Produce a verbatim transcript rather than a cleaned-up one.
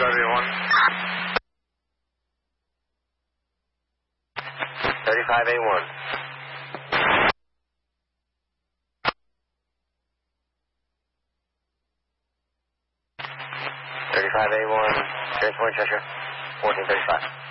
Charlie one. thirty-five A one. thirty-five A one, transport Cheshire, fourteen thirty-five.